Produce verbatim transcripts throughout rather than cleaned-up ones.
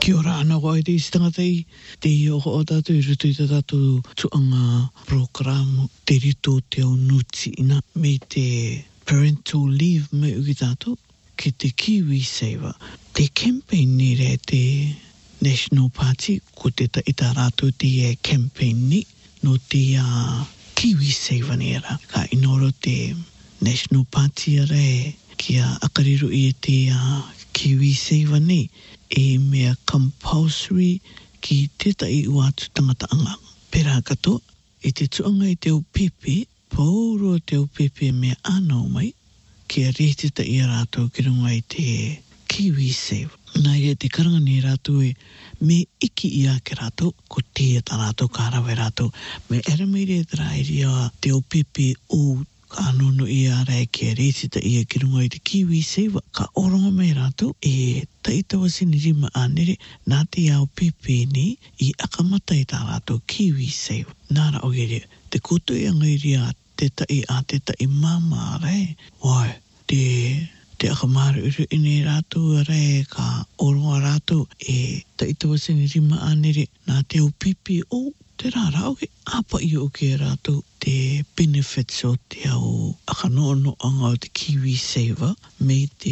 Kia ora ana koe te istangata i te i o o tātou i rutu i tā tātou tuanga program te rito te au nuti ina me te parental leave me uki tātou ki te Kiwi Saver. Te campaign ni re te National Party ko te ta ita rātou te e campaign ni no te uh, Kiwi Saver ni era. Ka inoro te National Party re kia akariru i te uh, Kiwi Saver ni e mea compulsory ki tētai uatu tangata anga. Pera katoa, i te tuanga i te upepe, pauro te upepe mea anau mai, kia rētita i a rātou ki runga i te Kiwi Saver. Nā ia te karanga ni rātou e me iki i a ke rātou, ko tia tā rātou ka rawe rātou, me era meire te rairi a te upepe o ka anono i a rai kia rētita i a ki runga i te Kiwi Saver, ka oronga mai rātou e taitawa sini rima anere nā te au pepe ni i akamata i tā rātou Kiwi Saver. Nāra o gere, te koto i angairi a te tai a te tai mama rai, wai, te te akamaru uru ine rātou rai ka oronga rātou e taitawa sini rima anere nā te au pepe o te rāra oke, apa i o ke rātou te benefits o te au akanono anga o te Kiwi Saver me te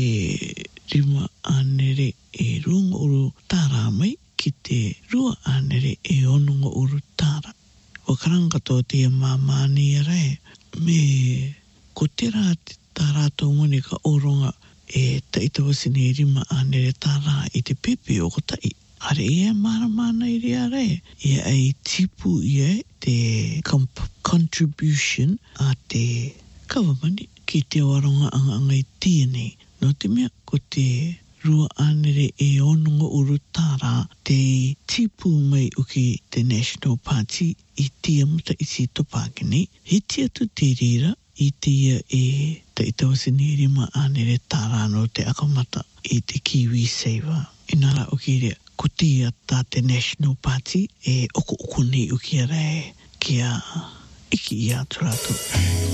rima anere e runga uru tāra mai ki te rua anere e onunga uru tāra. O karanga tō te mamani rai me ko te rā tā rātou moni ka oronga e taitawa sini rima anere tāra i te pepe o ko tai. Are ia mara mana i rea rei. Ia ai tipu ia te contribution a te kawamani ki te waronga anga anga i tīnei. No te mea ko te rua anere e onunga uru tāra te tipu mai uki te National Party i tia muta i si topākini. He tia tu te rira i tia e te itawasini rima anere tāra no te akamata i te Kiwi Saver. Inara uki rea. Ko tia tā te National Party e oko oko nei uki a rei kia iki i atu rātou.